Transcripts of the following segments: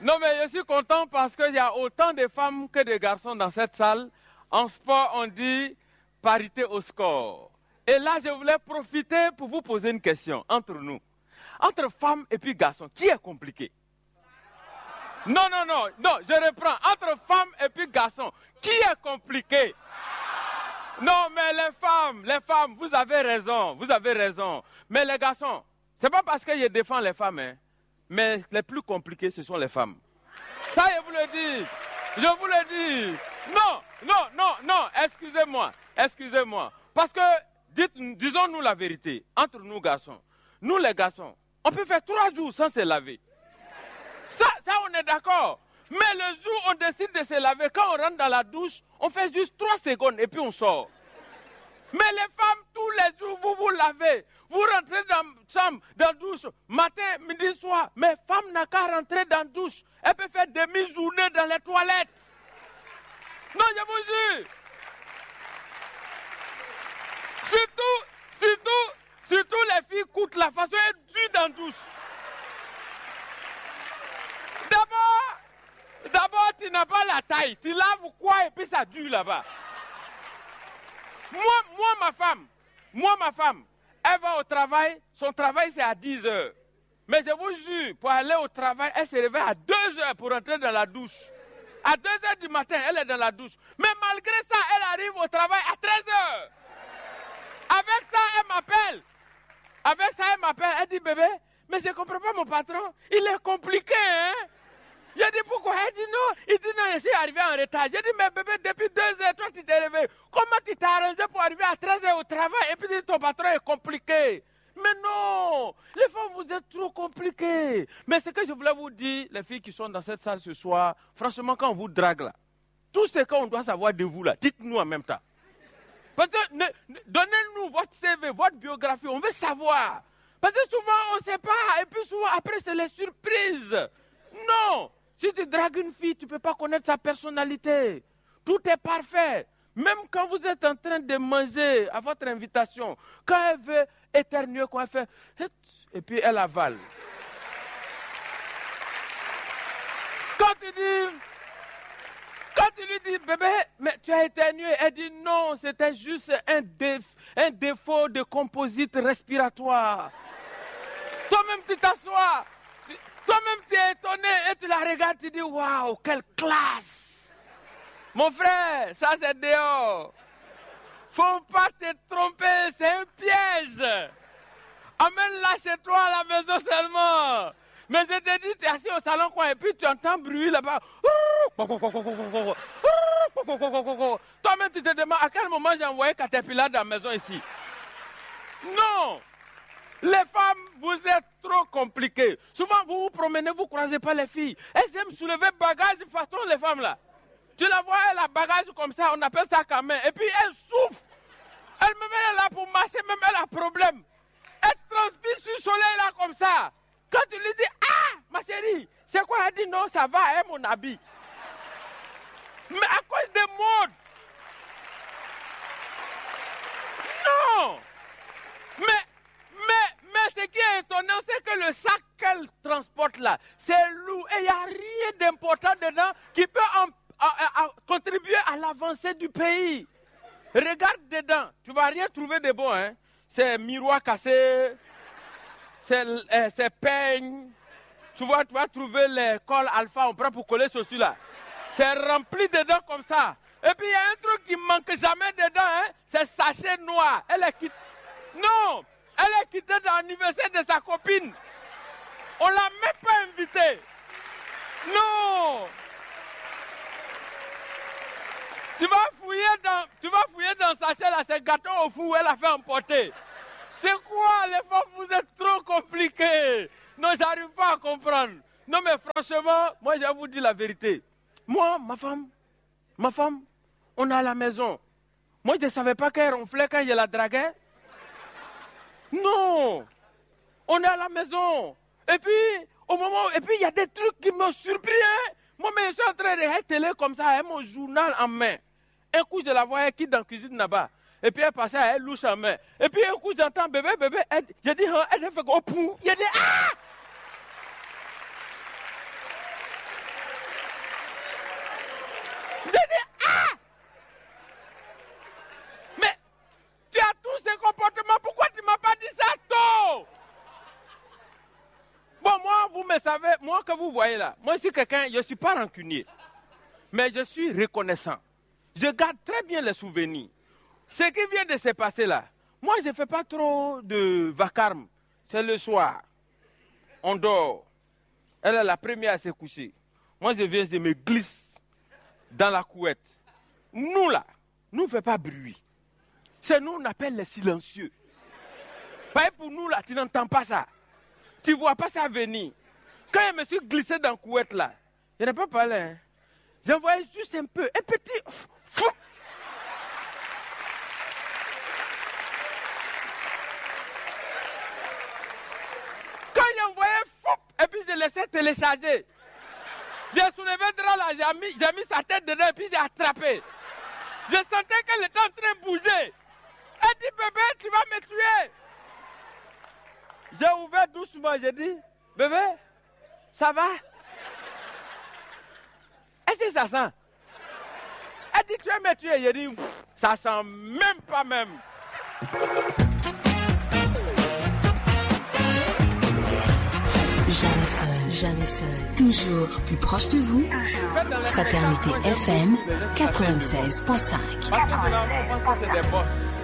Non, mais je suis content parce qu'il y a autant de femmes que de garçons dans cette salle. En sport, on dit parité au score. Et là, je voulais profiter pour vous poser une question entre nous. Entre femmes et puis garçons, qui est compliqué? Non, je reprends. Entre femmes et puis garçons, qui est compliqué? Non, mais les femmes, vous avez raison. Mais les garçons, c'est pas parce que je défends les femmes, hein, mais les plus compliqués, ce sont les femmes. Ça, je vous le dis. Non, excusez-moi. Parce que, disons-nous la vérité, entre nous garçons, nous les garçons, on peut faire 3 jours sans se laver. Ça, on est d'accord. Mais le jour où on décide de se laver, quand on rentre dans la douche, on fait juste 3 secondes et puis on sort. Mais les femmes, tous les jours, vous vous lavez. Vous rentrez dans la chambre, dans la douche, matin, midi, soir. Mais femme n'a qu'à rentrer dans la douche. Elle peut faire demi-journée dans les toilettes. Non, je vous jure. Surtout les filles coûtent la façon est dure dans la douche. D'abord, tu n'as pas la taille. Tu laves quoi et puis ça dure là-bas. Moi, ma femme, elle va au travail. Son travail, c'est à 10 heures. Mais je vous jure, pour aller au travail, elle se réveille à 2 heures pour entrer dans la douche. À 2 heures du matin, elle est dans la douche. Mais malgré ça, elle arrive au travail à 13 heures. Avec ça, elle m'appelle. Elle dit, bébé, mais je ne comprends pas mon patron. Il est compliqué, hein? J'ai dit, pourquoi? Elle dit, non. Il dit, non, je suis arrivé en retard. J'ai dit, mais bébé, depuis 2 heures, toi, tu t'es réveillé. Comment tu t'es arrangé pour arriver à 13 heures au travail? Et puis, ton patron est compliqué. Mais non, les femmes, vous êtes trop compliquées. Mais ce que je voulais vous dire, les filles qui sont dans cette salle ce soir, franchement, quand on vous drague là, tout ce qu'on doit savoir de vous là, dites-nous en même temps. Parce que donnez-nous votre CV, votre biographie, on veut savoir. Parce que souvent, on ne sait pas. Et puis souvent, après, c'est les surprises. Non, si tu dragues une fille, tu ne peux pas connaître sa personnalité. Tout est parfait. Même quand vous êtes en train de manger à votre invitation, quand elle veut éternuer, quand elle fait, et puis elle avale. Quand tu lui dis, bébé, mais tu as éternué, elle dit non, c'était juste un défaut de composite respiratoire. Toi-même, tu t'assois, toi-même, tu es étonné et tu la regardes, tu dis, waouh, quelle classe. Mon frère, ça c'est dehors. Faut pas te tromper, c'est un piège. Amène-la chez toi à la maison seulement. Mais je te dis, tu es assis au salon quoi, et puis tu entends bruit là-bas. Toi-même, tu te demandes à quel moment j'ai envoyé Caterpillar dans la maison ici. Non. Les femmes, vous êtes trop compliquées. Souvent, vous vous promenez, vous ne croisez pas les filles. Elles aiment soulever bagages façon les femmes là. Tu la vois, elle a bagage comme ça, on appelle ça quand même. Et puis elle souffre. Elle-même, elle est là pour marcher, même elle a problème. Elle transpire sur le soleil là comme ça. Quand tu lui dis, ah, ma chérie, c'est quoi? Elle dit, non, ça va, elle est mon habit. Mais à cause des modes. Non. Mais ce qui est étonnant, c'est que le sac qu'elle transporte là, c'est lourd. Et il n'y a rien d'important dedans qui peut contribuer à l'avancée du pays. Regarde dedans, tu ne vas rien trouver de bon. Hein? C'est miroir cassé, c'est peigne. Tu vas trouver les cols alpha, on prend pour coller ceci là. C'est rempli dedans comme ça. Et puis il y a un truc qui ne manque jamais dedans, hein? C'est sachet noir. Elle est quittée. Non, elle est quittée dans l'anniversaire de sa copine. On ne l'a même pas invitée. Non. Tu vas fouiller dans le sachet là, c'est gâteau au four, elle a fait emporter. C'est quoi les femmes, vous êtes trop compliquées. Non, j'arrive pas à comprendre. Non mais franchement, moi je vous dis la vérité. Moi, ma femme, on est à la maison. Moi je ne savais pas qu'elle ronflait quand je la draguais. Non, on est à la maison. Et puis, il y a des trucs qui me surprennent. Moi, mais je suis en train de regarder télé comme ça, avec mon journal en main. Un coup, je la vois, elle quitte dans la cuisine là-bas. Et puis, elle passait, elle louche en main. Et puis, un coup, j'entends bébé. J'ai dit, elle fait gros pou. J'ai dit, ah! J'ai dit, ah! Mais tu as tous ces comportements, pourquoi tu ne m'as pas dit ça tôt? Bon, moi, vous me savez, moi que vous voyez là, moi je suis quelqu'un, je ne suis pas rancunier, mais je suis reconnaissant. Je garde très bien les souvenirs. Ce qui vient de se passer là, moi je ne fais pas trop de vacarme. C'est le soir, on dort. Elle est la première à se coucher. Moi je viens, je me glisse dans la couette. Nous là, nous ne faisons pas bruit. C'est nous on appelle les silencieux. Pas pour nous là, tu n'entends pas ça. Tu ne vois pas ça venir. Quand je me suis glissé dans la couette là, je n'ai pas parlé. Hein. J'envoyais juste un petit... Quand j'ai envoyé, et puis je laissais télécharger. J'ai soulevé le drap là, j'ai mis sa tête dedans et puis j'ai attrapé. Je sentais qu'elle était en train de bouger. Elle dit, bébé, tu vas me tuer. J'ai ouvert doucement, j'ai dit, bébé, ça va? Est-ce que ça sent? Elle dit, tu vas me tuer. J'ai dit, ça sent même pas même. Jamais seul, toujours plus proche de vous. Fraternité FM 96.5. Parce que généralement, on pense que c'est des boss.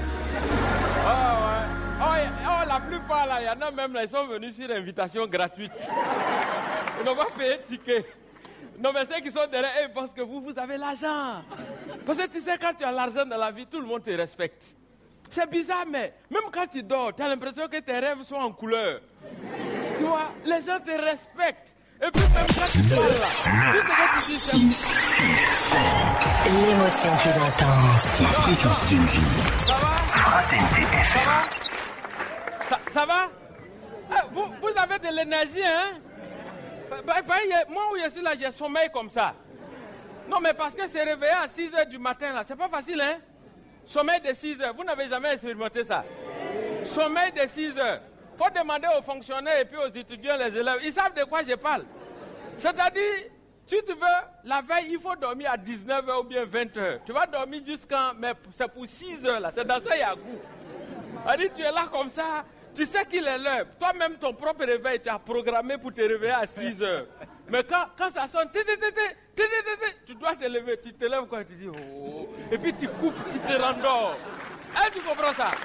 Oh, la plupart là, il y en a même là, ils sont venus sur invitation gratuite. Ils n'ont pas payé de ticket. Non, mais ceux qui sont derrière eux, parce que vous avez l'argent. Parce que tu sais, quand tu as l'argent dans la vie, tout le monde te respecte. C'est bizarre, mais même quand tu dors, tu as l'impression que tes rêves sont en couleur. Tu vois, les gens te respectent. Et puis même quand tu parles là, tout ce que tu dis, c'est... 6, 5. L'émotion plus intense. La fréquence d'une vie. Ça va? Fraternité FM. Ça va? Vous avez de l'énergie, hein? Moi où je suis là, j'ai sommeil comme ça. Non, mais parce que c'est réveillé à 6h du matin là, c'est pas facile, hein? Sommeil de 6h, vous n'avez jamais expérimenté ça. Sommeil de 6h. Il faut demander aux fonctionnaires et puis aux étudiants, les élèves. Ils savent de quoi je parle. C'est-à-dire, si tu veux, la veille, il faut dormir à 19h ou bien 20h. Tu vas dormir jusqu'à... Mais c'est pour 6h là. C'est dans ça, il y a goût. C'est-à-dire, tu es là comme ça. Tu sais qu'il est l'heure. Toi-même, ton propre réveil, tu as programmé pour te réveiller à 6h. Mais quand ça sonne, tu dois te lever. Tu te lèves quand tu dis, oh. Et puis tu coupes, tu te rendors. Est-ce que tu comprends ça?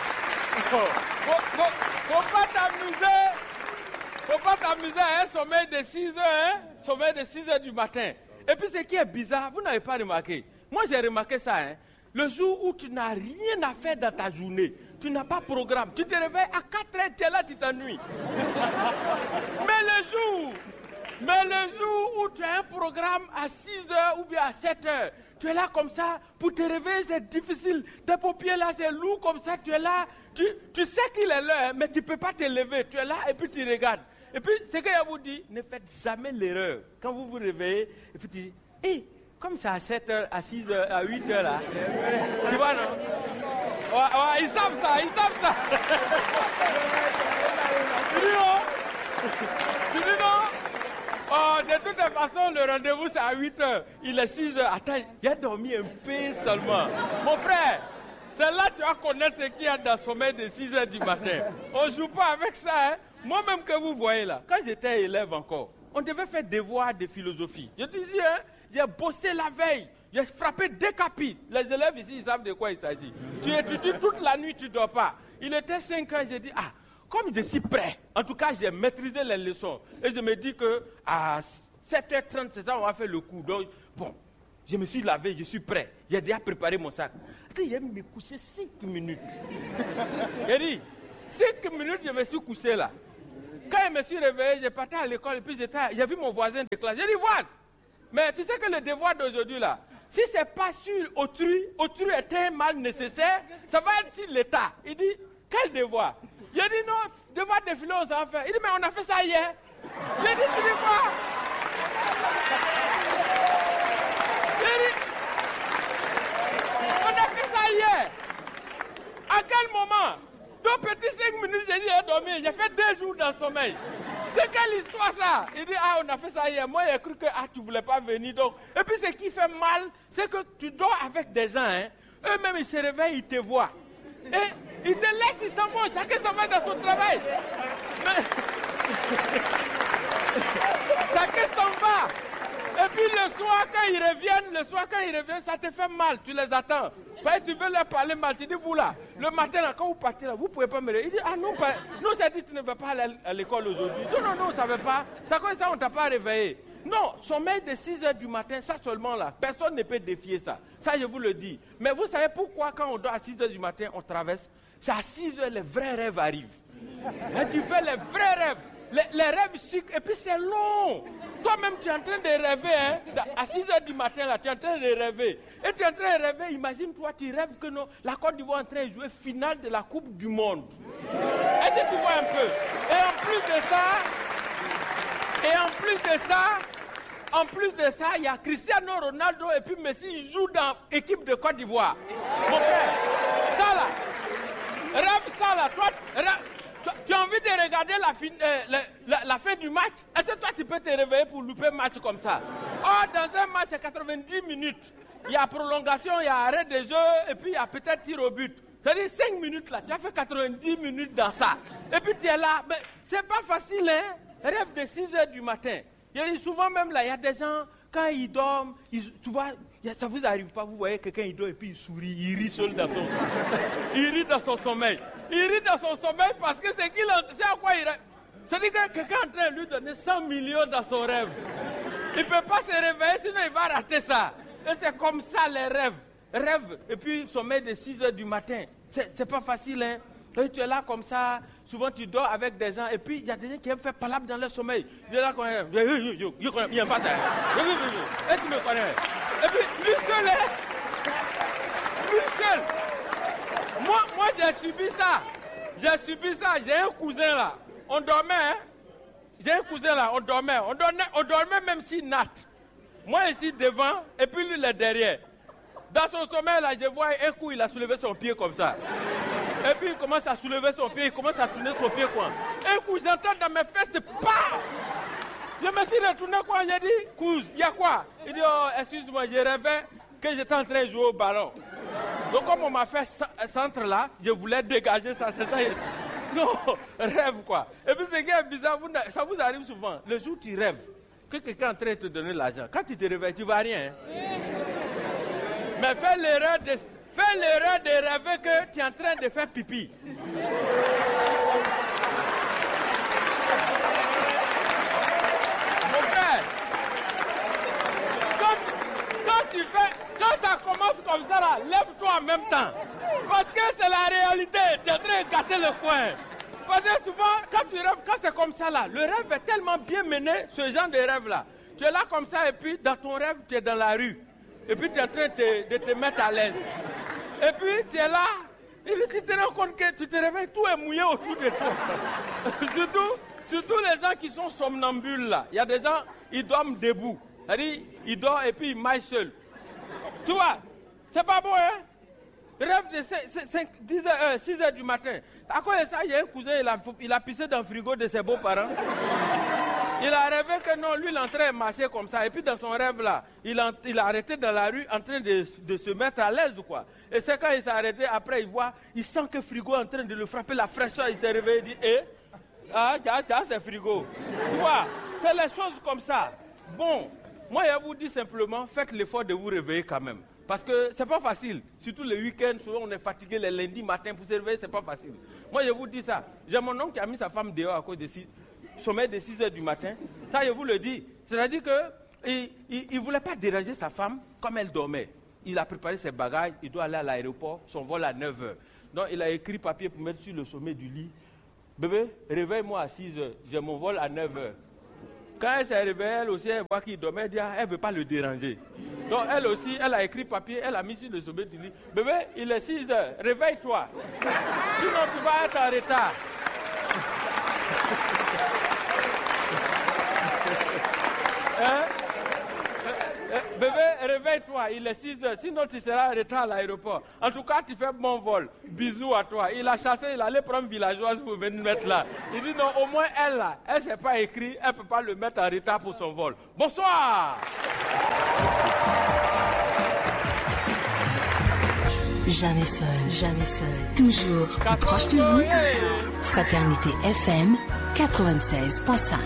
Faut pas t'amuser à un sommeil de 6h, hein? Sommeil de 6h du matin. Et puis ce qui est bizarre, vous n'avez pas remarqué. Moi j'ai remarqué ça, hein? Le jour où tu n'as rien à faire dans ta journée, tu n'as pas de programme, tu te réveilles à 4h, tu es là, tu t'ennuies. Mais le jour où tu as un programme à 6h ou bien à 7h, tu es là comme ça, pour te réveiller c'est difficile. Tes paupières là c'est lourd comme ça, tu es là, tu sais qu'il est l'heure, mais tu ne peux pas te lever. Tu es là et puis tu regardes. Et puis ce que je vous dis, ne faites jamais l'erreur. Quand vous vous réveillez, et puis tu dis, hé, comme c'est à 7h, à 6h, à 8h là. Tu vois non? Ouais, ils savent ça. Tu dis non? Oh, de toute façon, le rendez-vous c'est à 8h. Il est 6h. Attends, il a dormi un peu seulement. Mon frère, c'est là que tu vas connaître ce qu'il y a dans le sommeil de 6h du matin. On ne joue pas avec ça. Hein? Moi-même que vous voyez là, quand j'étais élève encore, on devait faire devoir de philosophie. Je te dis, hein, j'ai bossé la veille. J'ai frappé 2 capis. Les élèves ici, ils savent de quoi il s'agit. Tu étudies toute la nuit, tu ne dors pas. Il était 5h, j'ai dit, comme je suis prêt, en tout cas, j'ai maîtrisé les leçons. Et je me dis qu'à 7h30, c'est ça, on va faire le coup. Donc, bon, je me suis lavé, je suis prêt. J'ai déjà préparé mon sac. J'ai me couché 5 minutes. J'ai dit, 5 minutes, je me suis couché là. Quand je me suis réveillé, j'ai parti à l'école et puis j'ai vu mon voisin de classe. J'ai dit, voisin, mais tu sais que le devoir d'aujourd'hui là, si ce n'est pas sur autrui est un mal nécessaire, ça va être sur l'État. Il dit, quel devoir? Il a dit, non, devoir défiler, on s'en fait. Il dit, mais on a fait ça hier. Il a dit, tu dis quoi? Il a dit, on a fait ça hier. À quel moment? 2 petits 5 minutes, j'ai dit, j'ai dormi. J'ai fait 2 jours dans le sommeil. C'est quelle histoire ça? Il dit, ah, on a fait ça hier. Moi, j'ai cru que tu ne voulais pas venir. Donc. Et puis, ce qui fait mal, c'est que tu dors avec des gens. Hein. Eux-mêmes, ils se réveillent, ils te voient. Et ils te laissent, ils s'en vont. Chacun s'en va dans son travail. Mais... chacun s'en va. Et puis le soir, quand ils reviennent, ça te fait mal. Tu les attends. Tu veux leur parler mal. Tu dis, vous là, le matin, là, quand vous partez là, vous ne pouvez pas me réveiller. Il dit, ah non, nous, ça dit, tu ne vas pas aller à l'école aujourd'hui. Non, on ne savait pas. Ça, comme ça, on ne t'a pas réveillé. Non, sommeil de 6 heures du matin, ça seulement là. Personne ne peut défier ça. Ça, je vous le dis. Mais vous savez pourquoi, quand on dort à 6 heures du matin, on traverse? C'est à 6 heures, les vrais rêves arrivent. Et tu fais les vrais rêves. Les rêves chics, et puis c'est long. Toi-même, tu es en train de rêver, hein, à 6 heures du matin, là, tu es en train de rêver. Et tu es en train de rêver, imagine-toi, tu rêves que non, la Côte d'Ivoire est en train de jouer finale de la Coupe du Monde. Est-ce que tu vois un peu? Et en plus de ça, il y a Cristiano Ronaldo et puis Messi, ils jouent dans l'équipe de Côte d'Ivoire. Mon frère, ça là, rêve ça là, toi, tu as envie de regarder la fin du match? Est-ce que toi, tu peux te réveiller pour louper un match comme ça? Oh, dans un match, c'est 90 minutes. Il y a prolongation, il y a arrêt de jeu, et puis il y a peut-être tir au but. C'est-à-dire 5 minutes là, tu as fait 90 minutes dans ça. Et puis tu es là. Mais c'est pas facile, hein? Rêve de 6 heures du matin. Souvent même là, il y a des gens, quand ils dorment, tu vois, ça vous arrive pas, vous voyez quelqu'un il dort et puis il sourit, il rit seul dans son... il rit dans son sommeil. Il rit dans son sommeil parce que c'est à quoi il rêve. C'est-à-dire que quelqu'un est en train de lui donner 100 millions dans son rêve. Il ne peut pas se réveiller, sinon il va rater ça. Et c'est comme ça les rêves. Rêve, et puis sommeil de 6 heures du matin. C'est pas facile, hein. Et tu es là comme ça, souvent tu dors avec des gens, et puis il y a des gens qui aiment faire palabre dans leur sommeil. Tu es là comme ça, je connais, il n'y a pas ça. Et tu me connais. Et puis lui seul, hein. Lui seul. Moi j'ai subi ça. J'ai un cousin là. On dormait, hein. J'ai un cousin là, on dormait même si natte. Moi ici devant, et puis lui là derrière. Dans son sommeil là, je vois un coup, il a soulevé son pied comme ça. Et puis il commence à soulever son pied, il commence à tourner son pied quoi. Un coup, j'entends dans mes fesses, pas. Je me suis retourné quoi, j'ai dit, Couz, il y a quoi? Il dit, oh, excuse-moi, je rêvais que j'étais en train de jouer au ballon. Donc comme on m'a fait centre là, je voulais dégager ça, c'est ça. Non, rêve quoi. Et puis ce qui est bizarre, ça vous arrive souvent. Le jour où tu rêves, que quelqu'un est en train de te donner l'argent, quand tu te réveilles, tu ne vois rien. Hein? Mais fais l'erreur de rêver que tu es en train de faire pipi. Mon frère, quand ça commence comme ça, là, lève-toi en même temps. Parce que c'est la réalité, tu es en train de gâter le coin. Parce que souvent, quand tu rêves, quand c'est comme ça, là, le rêve est tellement bien mené, ce genre de rêve-là. Tu es là comme ça, et puis dans ton rêve, tu es dans la rue. Et puis tu es en train de te mettre à l'aise. Et puis tu es là, et puis tu te rends compte que tu te réveilles, tout est mouillé autour de toi. surtout les gens qui sont somnambules là. Il y a des gens, ils dorment debout. C'est-à-dire, ils dorment et puis ils marchent seuls. Tu vois, c'est pas bon, hein? Rêve de 6 heures du matin. À cause de ça, il y a un cousin, il a pissé dans le frigo de ses beaux-parents. Il a rêvé que non, lui, il est en train de marcher comme ça. Et puis dans son rêve là, il a arrêté dans la rue en train de se mettre à l'aise, quoi. Et c'est quand il s'est arrêté, après il sent que le frigo est en train de le frapper, la fraîcheur, il s'est réveillé, il dit, c'est frigo. Tu vois, c'est les choses comme ça. Bon, moi, je vous dis simplement, faites l'effort de vous réveiller quand même. Parce que c'est pas facile. Surtout le week-end, souvent on est fatigué les lundis matin pour se réveiller, c'est pas facile. Moi, je vous dis ça. J'ai mon oncle qui a mis sa femme dehors à cause de sommeil de 6 heures du matin. Ça, je vous le dis. C'est-à-dire qu'il ne voulait pas déranger sa femme comme elle dormait. Il a préparé ses bagages, il doit aller à l'aéroport, son vol à 9 heures. Donc, il a écrit papier pour mettre sur le sommet du lit. Bébé, réveille-moi à 6 heures, j'ai mon vol à 9 heures. Quand elle s'est réveillée, elle aussi, elle voit qu'il dormait, elle ne veut pas le déranger. Donc, elle aussi, elle a écrit papier, elle a mis sur le sommet du lit. Bébé, il est 6 heures, réveille-toi. Sinon, tu vas être en retard. Hein? Bébé, réveille-toi, il est 6 heures, sinon tu seras en retard à l'aéroport. En tout cas, tu fais bon vol. Bisous à toi. Il a chassé, il allait prendre villageoise pour venir mettre là. Il dit non, au moins elle là, elle ne sait pas écrire, elle ne peut pas le mettre en retard pour son vol. Bonsoir. Jamais seul, toujours plus proche de vous. Fraternité FM 96.5.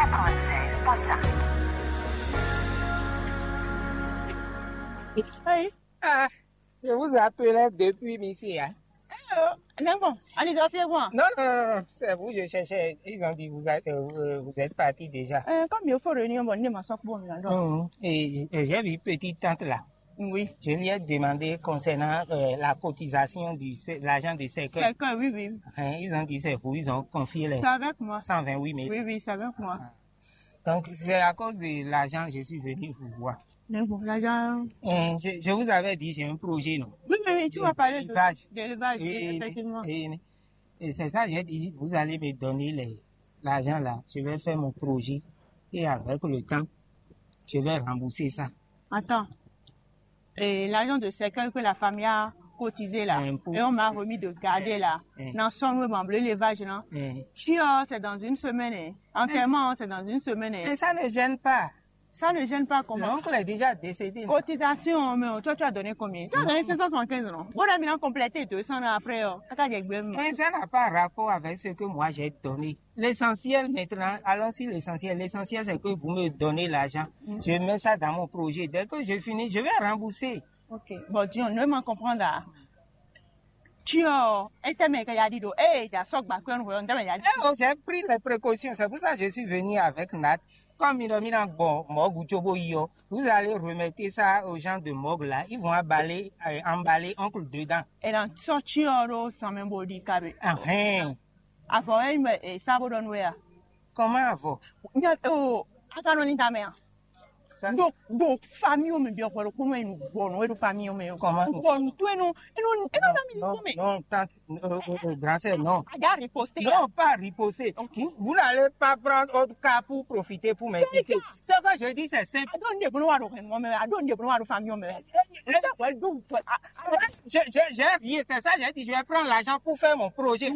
Oui. Ah, je vous appelais depuis ici. Hein. Non, bon, allez, dois faire quoi? Non, c'est vous, je cherchais. Ils ont dit vous êtes parti déjà. Comme il faut réunir mon nez, ma soeur, bon, Et j'ai vu petite tante là. Oui. Je lui ai demandé concernant la cotisation de l'argent de cercueil. Oui. Ils ont dit c'est vous, ils ont confié les. C'est avec moi. 128 000. Oui, c'est avec moi. Donc c'est à cause de l'argent que je suis venu vous voir. L'argent. Je vous avais dit, j'ai un projet, non? Oui, tu m'as parlé d'élevage, effectivement. Et c'est ça, j'ai dit, vous allez me donner l'argent là, je vais faire mon projet. Et avec le temps, je vais rembourser ça. Attends. Et l'argent de cercueil que la famille a cotisé là, et on m'a remis de garder là, dans son l'élevage là. C'est dans une semaine. Enterrement, c'est dans une semaine. Mais ça ne gêne pas. Ça ne gêne pas comment? L'oncle est déjà décédé. Cotisation, mais toi, tu as donné combien? Tu as donné 575 non? Bon, là, il a complété 200 après. Mais ça n'a pas rapport avec ce que moi j'ai donné. L'essentiel maintenant, alors si l'essentiel c'est que vous me donnez l'argent. Je mets ça dans mon projet. Dès que je finis, je vais rembourser. Ok. Bon, Dieu, ne m'en comprendre là. Tu as été mec, il a dit, j'ai pris les précautions. C'est pour ça que je suis venu avec Nat. Comme vous allez remettre ça aux gens de Mog là, ils vont emballer oncle dedans. Et dans sorti sans même body carré. Avant, ça va donner. Comment avant? Attends, ta mère. Donc, famille, on me dit, comment ils nous vont, famille, on me dit, comment non, tante, grand-sœur, non. Non, pas riposter. Vous n'allez pas prendre autre cas pour profiter pour m'insulter. Ce que je dis, c'est simple. J'ai rien, c'est ça, j'ai dit, je vais prendre l'argent pour faire mon projet.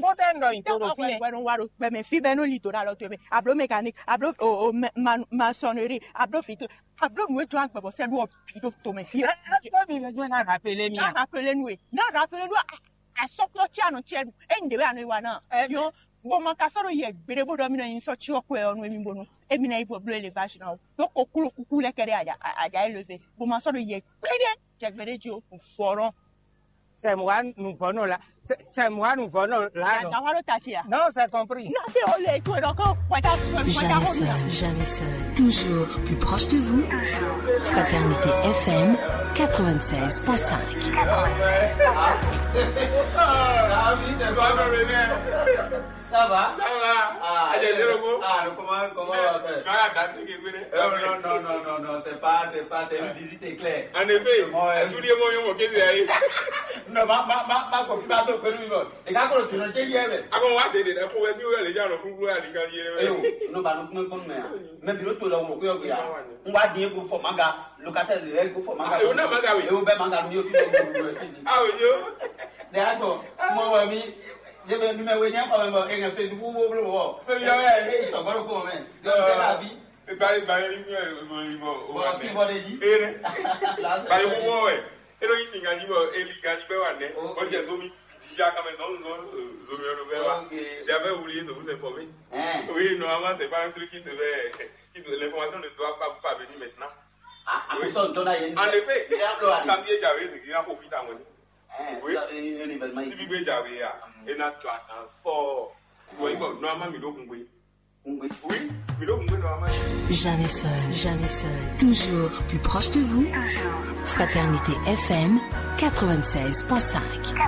Mes filles, ben, au littoral, ablo mécanique, ablo maçonnerie, ablo fito. Ablo moi tu as pas c'est lui pito to mes filles. Est-ce que vous besoin de rappeler moi? Rappelez-nous à soklotia no chelu endebe anu wana. Yo bo makasoro ye berebo do mi na yin so chi okwe onu emi bonu. Emi na ibo blo elevage na. To kokulu kuku lekere aja élevé. Bo masoro ye pere jegbere jo foron. C'est moi, nous venons là. C'est moi, nous venons là. Non, c'est compris. Jamais seul. Toujours plus proche de vous. Fraternité FM 96.5. Ça va? Non, c'est pas une visite éclair. En effet, tous les moyens qui sont non, ma copine va te faire une autre. Et quand tu ne t'es pas, ah bon, on va t'aider. Il faut que les gens ne font pas les gars. Non, pas nous comme mais puis l'autre là on va dire que faut manga locataire de l'air que faut manga. On a manga oui. Et on va manga mieux que ah oui. D'accord. Moi oui. Je vais me mettre en train de faire du boulot. Ils sont pas au même. Donc la vie. J'avais oublié de vous informer. Oui, normalement, c'est pas un truc qui l'information ne doit pas venir maintenant. En effet, samedi, j'avais dit qu'il a profité à moi. Oui, si vous j'avais et n'a fort. Oui, normalement, il doit comprendre. Oui, il doit comprendre normalement. Jamais seul. Toujours plus proche de vous. Fraternité FM 96.5.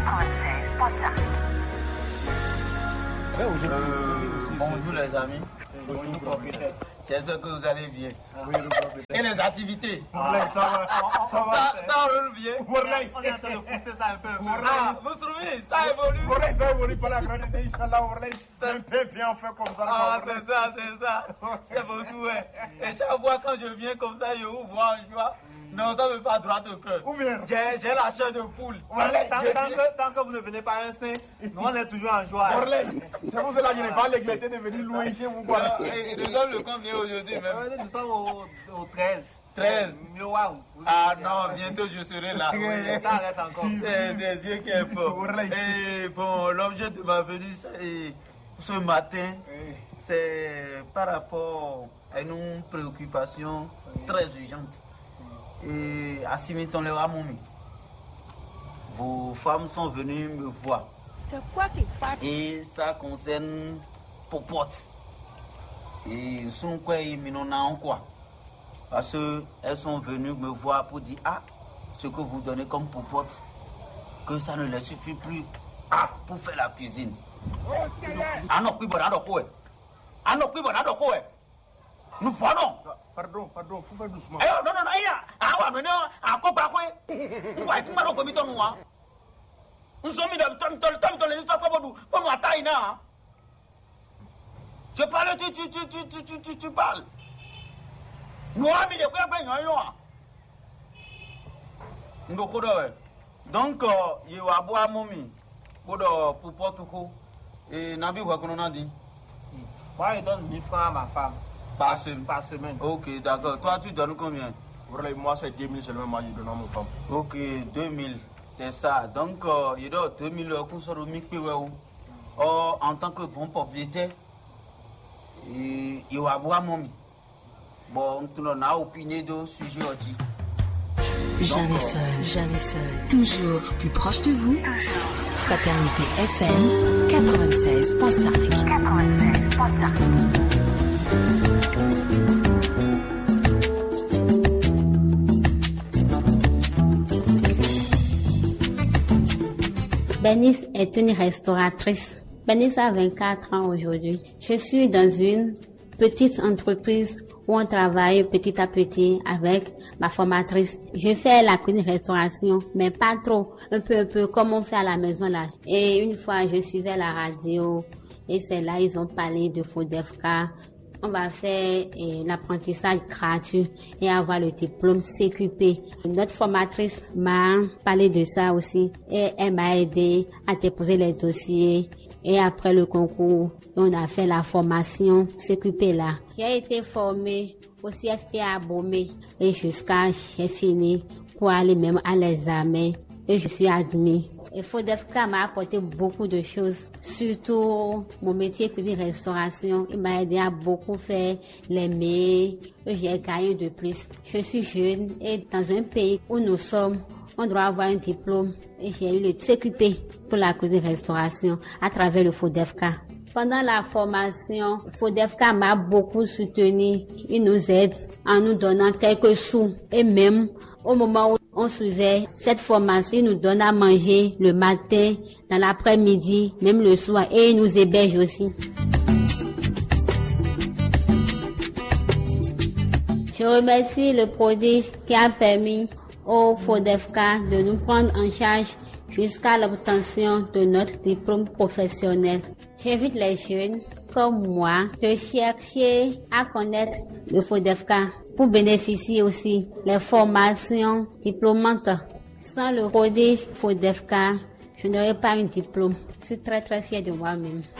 Bonjour les amis. Bonjour propriétaire. J'espère que vous allez bien. Et les activités? Ça roule bien. On est en train de pousser ça un peu. Vous trouvez? Ça évolue? Ça évolue par la grande idée. Inch'Allah, c'est un peu bien fait comme ça. C'est ça. C'est vos souhaits. Et chaque fois quand je viens comme ça, je vous vois en joie. Non, ça ne veut pas droit au cœur. Ou bien J'ai la chair de poule. Tant que vous ne venez pas un saint, nous on est toujours en joie. C'est pour cela que je n'ai pas l'éclaté de venir louer chez vous. Nous sommes le combien aujourd'hui même? Nous sommes au 13. 13. Ah non, bientôt je serai là. Ça reste encore. C'est Dieu qui est fort. Et bon, l'objet de ma venue ce matin, c'est par rapport à une préoccupation très urgente. Et à Simiton le Ramoumi, vos femmes sont venues me voir. C'est quoi qui passe? Et ça concerne Popote. Et son quoi ils m'en ont quoi? Parce qu'elles sont venues me voir pour dire ce que vous donnez comme Popote, que ça ne leur suffit plus pour faire la cuisine. Nous voyons. Pardon, faut faire doucement. Non, nous sommes mis dans les histoires pour nous attaquer. Je parle, tu parles. Nous avons mis des points. Donc, il y a boire momi pour porter et Nabi Wakonona dit. Moi, je donne 1000 francs à ma femme. Par semaine. Ok, d'accord. Toi, tu donnes combien? Moi, c'est 2000 seulement, moi, je donne à ma femme. Ok, 2000, c'est ça. Donc, il doit 2000 pour se remettre. En tant que bon propriétaire, il y a boire momi. Bon, tu n'as pas opinion de sujet aussi. Jamais seul, toujours plus proche de vous. Fraternité FM 96.5. Bernice est une restauratrice. Bernice a 24 ans aujourd'hui. Je suis dans une petite entreprise où on travaille petit à petit avec ma formatrice. Je fais la cuisine-restauration, mais pas trop. Un peu comme on fait à la maison là. Et une fois, je suivais la radio et c'est là ils ont parlé de FODEFK. On va faire l'apprentissage gratuit et avoir le diplôme CQP. Notre formatrice m'a parlé de ça aussi et elle m'a aidé à déposer les dossiers. Et après le concours, on a fait la formation CQP là. J'ai été formée au CFP à Bomé et jusqu'à j'ai fini pour aller même à l'examen et je suis admise. Et FODEFK m'a apporté beaucoup de choses, surtout mon métier cuisine-restauration. Il m'a aidé à beaucoup faire les mets et j'ai gagné de plus. Je suis jeune et dans un pays où nous sommes, on doit avoir un diplôme et j'ai eu le CQP pour la cuisine-restauration à travers le FODEFK. Pendant la formation, FODEFK m'a beaucoup soutenu. Il nous aide en nous donnant quelques sous et même au moment où on suivait cette formation, il nous donne à manger le matin, dans l'après-midi, même le soir et il nous héberge aussi. Je remercie le prodige qui a permis au FODEFK de nous prendre en charge jusqu'à l'obtention de notre diplôme professionnel. J'invite les jeunes comme moi de chercher à connaître le FODEFK pour bénéficier aussi des formations diplômantes. Sans le prodige FODEFK, je n'aurais pas un diplôme. Je suis très fière de moi-même.